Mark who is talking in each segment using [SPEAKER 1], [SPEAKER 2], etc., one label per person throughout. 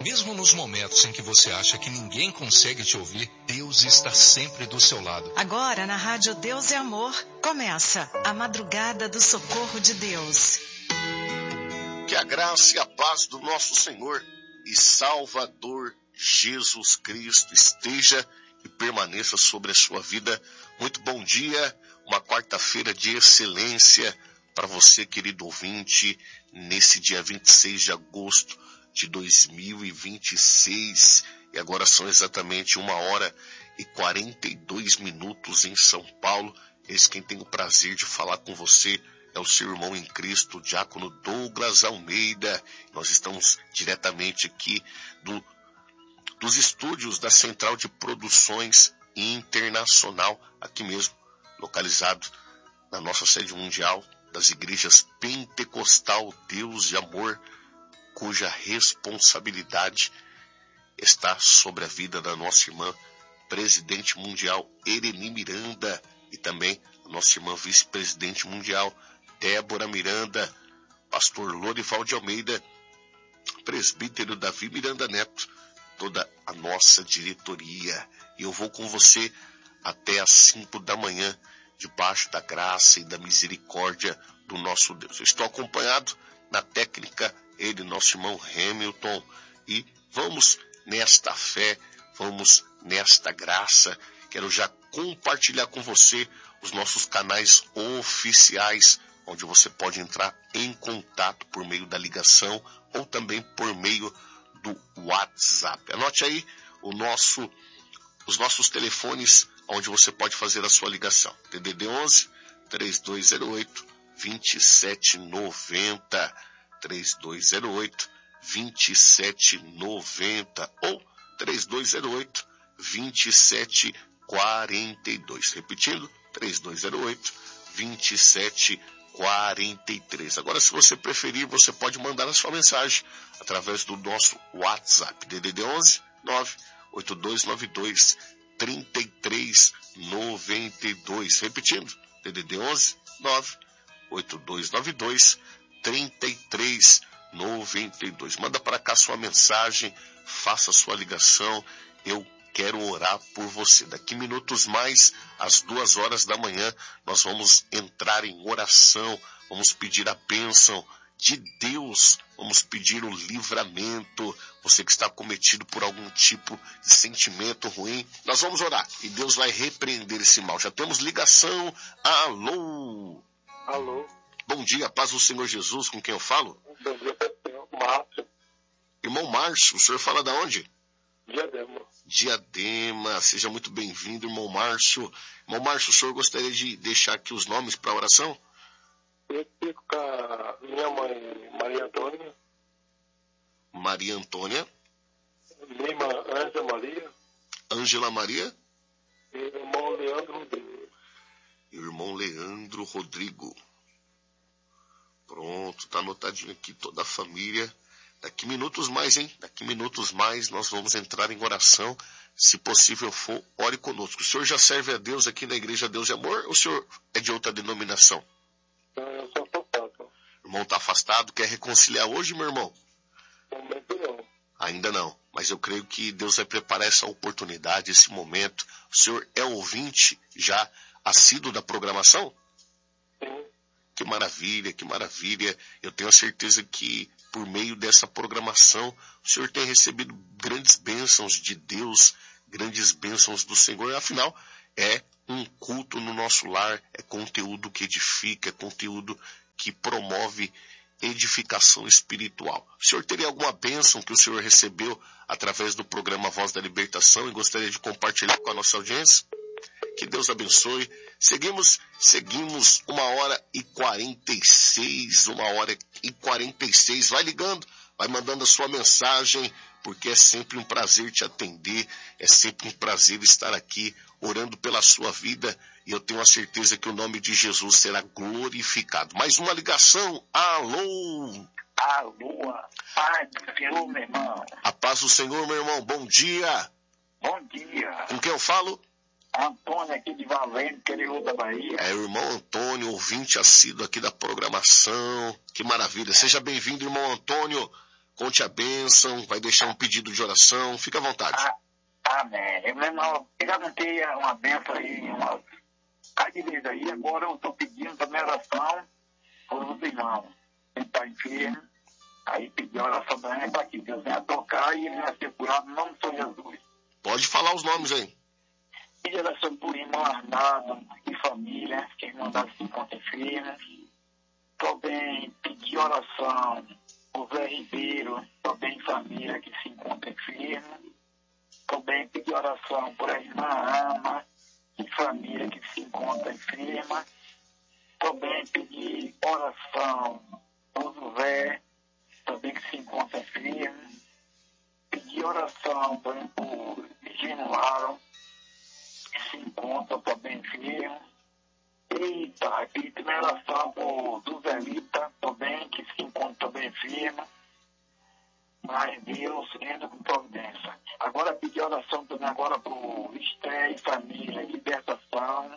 [SPEAKER 1] Mesmo nos momentos em que você acha que ninguém consegue te ouvir, Deus está sempre do seu lado.
[SPEAKER 2] Agora, na Rádio Deus é Amor, começa a Madrugada do Socorro de Deus.
[SPEAKER 3] Que a graça e a paz do nosso Senhor e Salvador Jesus Cristo esteja e permaneça sobre a sua vida. Muito bom dia, uma quarta-feira de excelência para você, querido ouvinte, nesse dia 26 de agosto de 2026. E agora são exatamente 1h42 em São Paulo. Esse quem tem o prazer de falar com você é o seu irmão em Cristo, Diácono Douglas Almeida. Nós estamos diretamente aqui dos estúdios da Central de Produções Internacional, aqui mesmo, localizado na nossa sede mundial das igrejas Pentecostal Deus de Amor, cuja responsabilidade está sobre a vida da nossa irmã presidente mundial Ereni Miranda e também a nossa irmã vice-presidente mundial Débora Miranda, pastor Lorival de Almeida, presbítero Davi Miranda Neto, toda a nossa diretoria. E eu vou com você até às 5 da manhã, debaixo da graça e da misericórdia do nosso Deus. Eu estou acompanhado na técnica, ele, nosso irmão Hamilton, e vamos nesta fé, vamos nesta graça. Quero já compartilhar com você os nossos canais oficiais, onde você pode entrar em contato por meio da ligação ou também por meio do WhatsApp. Anote aí os nossos telefones, onde você pode fazer a sua ligação. DDD 11 3208 2790, 3208 2790 ou 3208 2742. Repetindo, 3208 2743. Agora, se você preferir, você pode mandar a sua mensagem através do nosso WhatsApp, DDD 11 98292 3392. Repetindo, DDD 11 98292 3392. Manda para cá sua mensagem, faça sua ligação. Eu quero orar por você. Daqui minutos mais, às 2h da manhã, nós vamos entrar em oração, vamos pedir a bênção de Deus, vamos pedir o livramento. Você que está cometido por algum tipo de sentimento ruim, nós vamos orar e Deus vai repreender esse mal. Já temos ligação. Alô?
[SPEAKER 4] Alô?
[SPEAKER 3] Bom dia, paz do Senhor Jesus, com quem eu falo?
[SPEAKER 4] Bom dia, Márcio.
[SPEAKER 3] Irmão Márcio, o senhor fala da onde?
[SPEAKER 4] Diadema.
[SPEAKER 3] Diadema, seja muito bem-vindo, irmão Márcio. Irmão Márcio, o senhor gostaria de deixar aqui os nomes para a oração?
[SPEAKER 4] Eu fico com a minha mãe, Maria Antônia.
[SPEAKER 3] Maria Antônia.
[SPEAKER 4] Minha irmã, Ângela Maria.
[SPEAKER 3] Ângela Maria.
[SPEAKER 4] E meu irmão Leandro Rodrigo.
[SPEAKER 3] Irmão Leandro Rodrigo. Pronto, tá anotadinho aqui toda a família. Daqui minutos mais, hein? Daqui minutos mais nós vamos entrar em oração. Se possível for, ore conosco. O senhor já serve a Deus aqui na Igreja Deus de Amor ou o senhor é de outra denominação?
[SPEAKER 4] Eu sou afastado.
[SPEAKER 3] O irmão tá afastado, quer reconciliar hoje, meu irmão?
[SPEAKER 4] Momento não.
[SPEAKER 3] Ainda não, mas eu creio que Deus vai preparar essa oportunidade, esse momento. O senhor é ouvinte já assíduo da programação?
[SPEAKER 4] Sim.
[SPEAKER 3] Que maravilha, que maravilha. Eu tenho a certeza que por meio dessa programação o senhor tem recebido grandes bênçãos de Deus, grandes bênçãos do Senhor. Afinal, é um culto no nosso lar, é conteúdo que edifica, é conteúdo que promove edificação espiritual. O senhor teria alguma bênção que o senhor recebeu através do programa Voz da Libertação e gostaria de compartilhar com a nossa audiência? Que Deus abençoe. Seguimos 1h46. Vai ligando, vai mandando a sua mensagem, porque é sempre um prazer te atender, é sempre um prazer estar aqui orando pela sua vida, e eu tenho a certeza que o nome de Jesus será glorificado. Mais uma ligação. Alô?
[SPEAKER 5] Alô, paz do Senhor, meu irmão.
[SPEAKER 3] A paz do Senhor, meu irmão. Bom dia.
[SPEAKER 5] Bom dia.
[SPEAKER 3] Com quem eu falo?
[SPEAKER 5] Antônio aqui de Valente, interior da Bahia.
[SPEAKER 3] É o irmão Antônio, ouvinte assíduo aqui da programação. Que maravilha. Seja bem-vindo, irmão Antônio. conte a bênção, vai deixar um pedido de oração, fica à vontade.
[SPEAKER 5] Amém. Eu mesmo, eu já cantei uma bênção aí, uma vez aí, agora eu estou pedindo também oração por os irmãos. Ele está enfermo, aí pedi oração também para que Deus venha tocar e ele venha ser curado no nome do Senhor Jesus.
[SPEAKER 3] Pode falar os nomes aí.
[SPEAKER 5] Pedi oração por irmão Arnaldo e família, que irmão da se encontra enferma. Também pedi oração por Zé Ribeiro, também família que se encontra enferma. Também pedi oração por a irmã Ama e família que se encontra enferma. Também pedi oração por José, também que se encontra enfermo. Pedi oração também por Virgínio Aaron, que se encontra também enfermo. Eita, pedi também oração por Duzelita, também, que se encontra também enferma. Mas Deus entra com providência. Agora pedi oração também agora por Esté e família, libertação.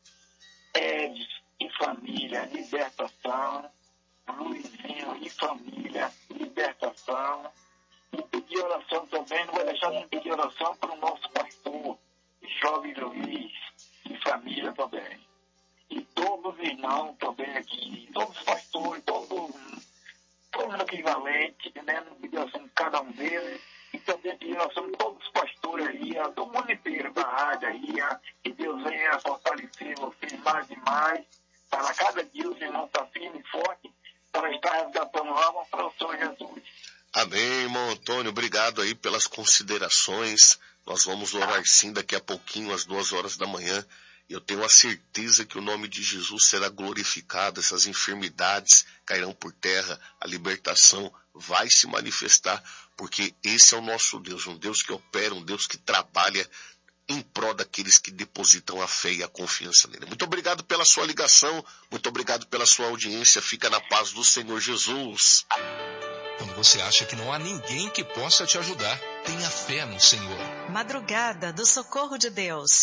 [SPEAKER 5] Ed e família, libertação. Luizinho e família, libertação. E pedi oração também, não vou deixar de pedir oração para o nosso pastor, Jovem Luiz e família também. E todos os irmãos também aqui, todos os pastores, todo mundo equivalente, né? Pedir oração de cada um deles. E também pedir oração de todos os pastores aí, do mundo inteiro da rádio aí, que Deus venha fortalecer vocês mais e mais, para cada dia os irmãos estar firme e forte, para estar resgatando alma para o Senhor Jesus.
[SPEAKER 3] Amém, irmão Antônio, obrigado aí pelas considerações. Nós vamos orar sim daqui a pouquinho, às 2h da manhã. Eu tenho a certeza que o nome de Jesus será glorificado, essas enfermidades cairão por terra, a libertação vai se manifestar, porque esse é o nosso Deus, um Deus que opera, um Deus que trabalha em prol daqueles que depositam a fé e a confiança nele. Muito obrigado pela sua ligação, muito obrigado pela sua audiência, fica na paz do Senhor Jesus.
[SPEAKER 1] Quando você acha que não há ninguém que possa te ajudar, tenha fé no Senhor.
[SPEAKER 2] Madrugada do Socorro de Deus.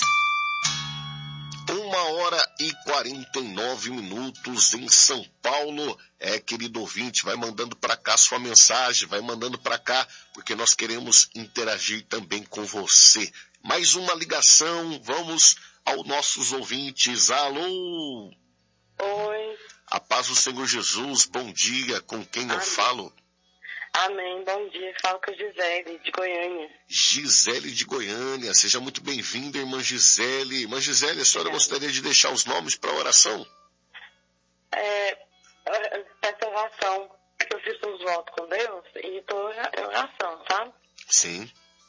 [SPEAKER 3] 1h49 em São Paulo. Querido ouvinte, vai mandando para cá sua mensagem, vai mandando para cá, porque nós queremos interagir também com você. Mais uma ligação, vamos aos nossos ouvintes. Alô?
[SPEAKER 6] Oi.
[SPEAKER 3] A paz do Senhor Jesus, bom dia, com quem eu falo?
[SPEAKER 6] Amém, bom dia, falo com a Gisele, de Goiânia.
[SPEAKER 3] Gisele de Goiânia, seja muito bem-vinda, irmã Gisele. Irmã Gisele, a senhora gostaria de deixar os nomes para a oração?
[SPEAKER 6] Essa oração, eu fiz uns votos com Deus e estou em oração, sabe?
[SPEAKER 3] Sim.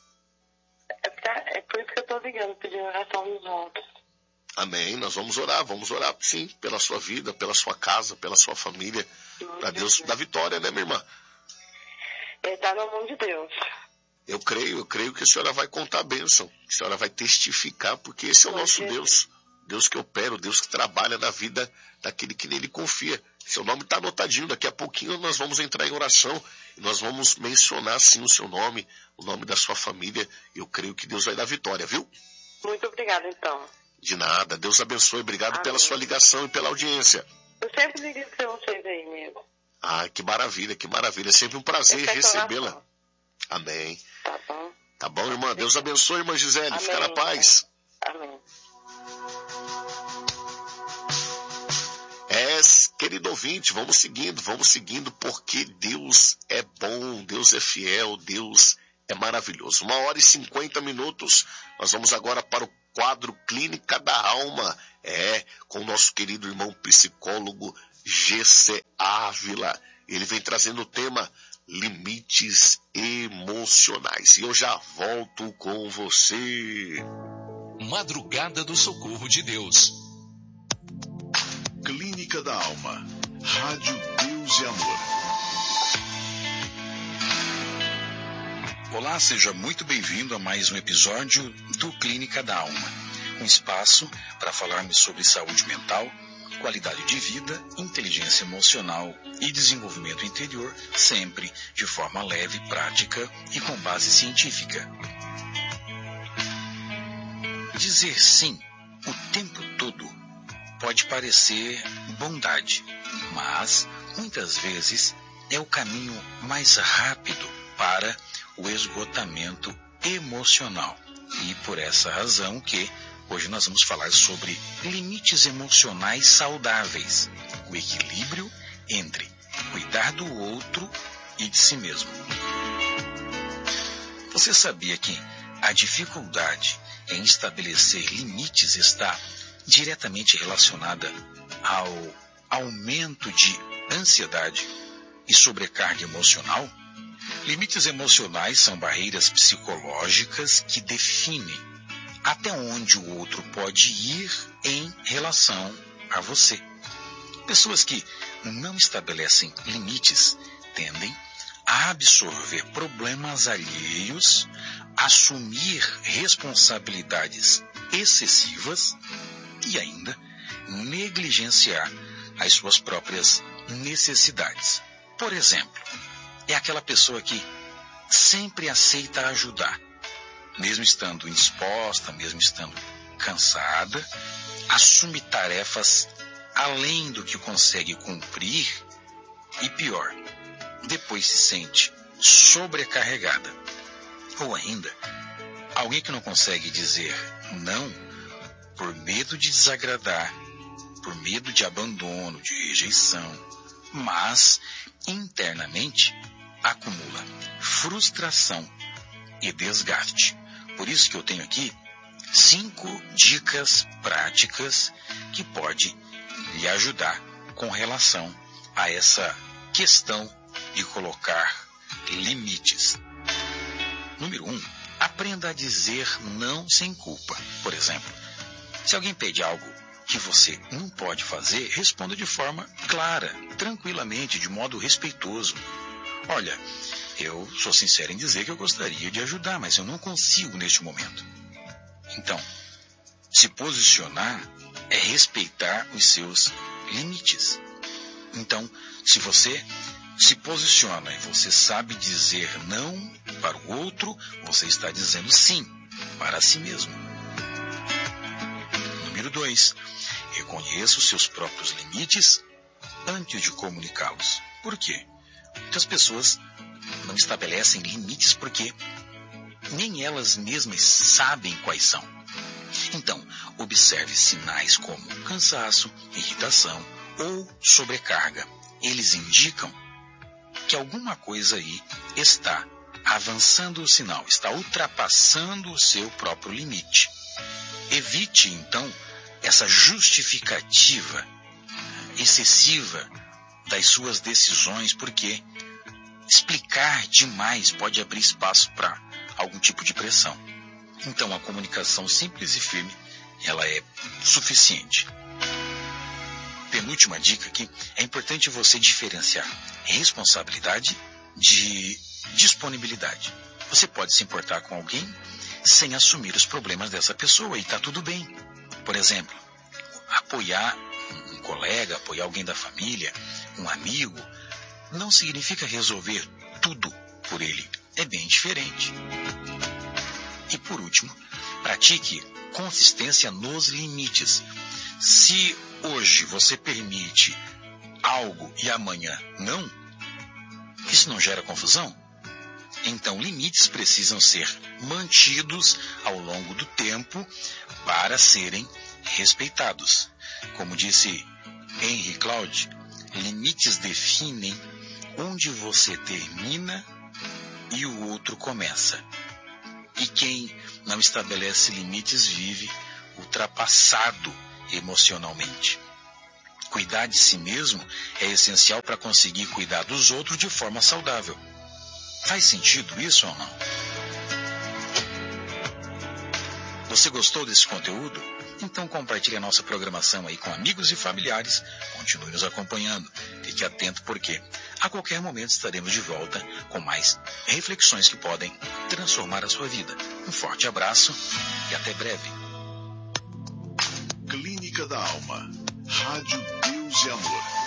[SPEAKER 6] É por isso que eu estou ligando, pedindo oração nos votos.
[SPEAKER 3] Amém, nós vamos orar sim, pela sua vida, pela sua casa, pela sua família, para Deus dar vitória, né, minha irmã?
[SPEAKER 6] Está na mão de Deus.
[SPEAKER 3] Eu creio que a senhora vai contar a bênção, que a senhora vai testificar, porque esse é o nosso Deus. Deus que opera, o Deus que trabalha na vida daquele que nele confia. Seu nome está anotadinho, daqui a pouquinho nós vamos entrar em oração e nós vamos mencionar sim o seu nome, o nome da sua família. Eu creio que Deus vai dar vitória, viu?
[SPEAKER 6] Muito obrigada, então.
[SPEAKER 3] De nada, Deus abençoe, obrigado pela sua ligação e pela audiência.
[SPEAKER 6] Eu sempre ligo para vocês aí mesmo.
[SPEAKER 3] Ah, que maravilha, é sempre um prazer recebê-la. Amém.
[SPEAKER 6] Tá bom.
[SPEAKER 3] Tá bom, irmã? Deus abençoe, irmã Gisele.
[SPEAKER 6] Amém.
[SPEAKER 3] Fica na paz.
[SPEAKER 6] Amém.
[SPEAKER 3] Querido ouvinte, vamos seguindo, porque Deus é bom, Deus é fiel, Deus é maravilhoso. 1h50, nós vamos agora para o quadro Clínica da Alma, com o nosso querido irmão psicólogo G.C. Ávila. Ele vem trazendo o tema limites emocionais. E eu já volto com você.
[SPEAKER 1] Madrugada do Socorro de Deus.
[SPEAKER 7] Clínica da Alma. Rádio Deus e Amor. Olá, seja muito bem-vindo a mais um episódio do Clínica da Alma. Um espaço para falarmos sobre saúde mental, qualidade de vida, inteligência emocional e desenvolvimento interior, sempre de forma leve, prática e com base científica. Dizer sim o tempo todo pode parecer bondade, mas muitas vezes é o caminho mais rápido para o esgotamento emocional. E por essa razão que hoje nós vamos falar sobre limites emocionais saudáveis, o equilíbrio entre cuidar do outro e de si mesmo. Você sabia que a dificuldade em estabelecer limites está diretamente relacionada ao aumento de ansiedade e sobrecarga emocional? Limites emocionais são barreiras psicológicas que definem até onde o outro pode ir em relação a você. Pessoas que não estabelecem limites tendem a absorver problemas alheios, assumir responsabilidades excessivas e ainda negligenciar as suas próprias necessidades. Por exemplo, é aquela pessoa que sempre aceita ajudar, mesmo estando indisposta, mesmo estando cansada, assume tarefas além do que consegue cumprir e pior, depois se sente sobrecarregada. Ou ainda, alguém que não consegue dizer não por medo de desagradar, por medo de abandono, de rejeição, mas internamente acumula frustração e desgaste. Por isso que eu tenho aqui 5 dicas práticas que podem lhe ajudar com relação a essa questão de colocar limites. Número 1, aprenda a dizer não sem culpa. Por exemplo, se alguém pede algo que você não pode fazer, responda de forma clara, tranquilamente, de modo respeitoso. Olha, eu sou sincero em dizer que eu gostaria de ajudar, mas eu não consigo neste momento. Então, se posicionar é respeitar os seus limites. Então, se você se posiciona e você sabe dizer não para o outro, você está dizendo sim para si mesmo. Número 2, reconheça os seus próprios limites antes de comunicá-los. Por quê? Muitas pessoas não estabelecem limites porque nem elas mesmas sabem quais são. Então, observe sinais como cansaço, irritação ou sobrecarga. Eles indicam que alguma coisa aí está avançando o sinal, está ultrapassando o seu próprio limite. Evite, então, essa justificativa excessiva das suas decisões, porque explicar demais pode abrir espaço para algum tipo de pressão. Então, a comunicação simples e firme, ela é suficiente. Penúltima dica aqui, é importante você diferenciar responsabilidade de disponibilidade. Você pode se importar com alguém sem assumir os problemas dessa pessoa e está tudo bem. Por exemplo, apoiar um colega, apoiar alguém da família, um amigo, não significa resolver tudo por ele. É bem diferente. E por último, pratique consistência nos limites. Se hoje você permite algo e amanhã não, isso não gera confusão? Então, limites precisam ser mantidos ao longo do tempo para serem respeitados. Como disse Henry Cloud, limites definem onde você termina e o outro começa. E quem não estabelece limites vive ultrapassado emocionalmente. Cuidar de si mesmo é essencial para conseguir cuidar dos outros de forma saudável. Faz sentido isso ou não? Você gostou desse conteúdo? Então compartilhe a nossa programação aí com amigos e familiares. Continue nos acompanhando. Fique atento porque a qualquer momento estaremos de volta com mais reflexões que podem transformar a sua vida. Um forte abraço e até breve.
[SPEAKER 8] Clínica da Alma. Rádio Deus e Amor.